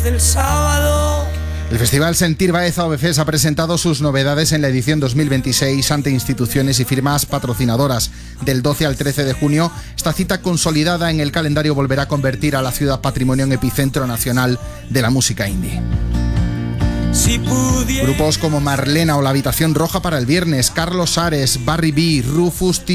del sábado. El Festival Sentir Baeza OBCs ha presentado sus novedades en la edición 2026 ante instituciones y firmas patrocinadoras. Del 12 al 13 de junio, esta cita consolidada en el calendario volverá a convertir a la ciudad patrimonio en epicentro nacional de la música indie. Grupos como Marlena o La Habitación Roja para el viernes, Carlos Ares, Barry B, Rufus T.